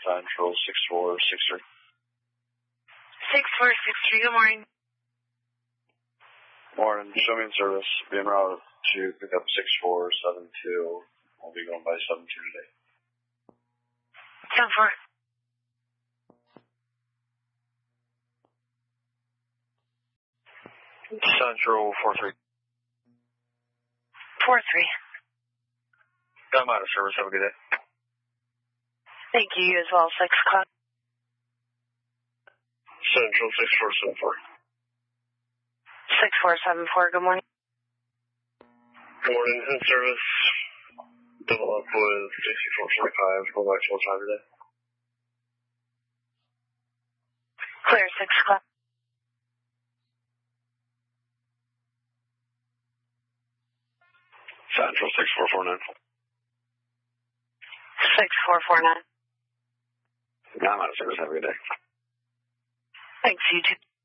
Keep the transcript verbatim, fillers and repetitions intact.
Central six four six three. six four six three, good morning. Morning, show me in service. Be en route to pick up six four seven two. I'll be going by seven two today. ten four. Central four three. four three. I'm out of service. Have a good day. Thank you, you as well. six o'clock. Central six four seven four. six four seven four, good morning. Good morning, in service. Double up with sixty-four forty-five. Go back to what time today? Clear, six o'clock. Central six four four nine. six four four nine. I'm out of service. Have a good day. Thanks, you too.